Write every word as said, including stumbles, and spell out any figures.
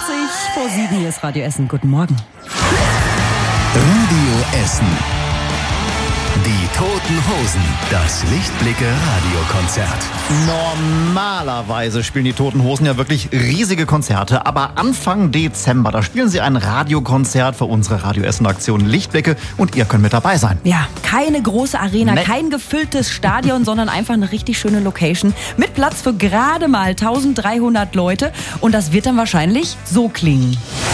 zwanzig vor sieben, hier ist Radio Essen. Guten Morgen. Radio Essen. Die Toten Hosen, das Lichtblicke-Radiokonzert. Normalerweise spielen die Toten Hosen ja wirklich riesige Konzerte, aber Anfang Dezember, da spielen sie ein Radiokonzert für unsere Radio Essen-Aktion Lichtblicke und ihr könnt mit dabei sein. Ja, keine große Arena, Nee. kein gefülltes Stadion, sondern einfach eine richtig schöne Location mit Platz für gerade mal eintausenddreihundert Leute und das wird dann wahrscheinlich so klingen.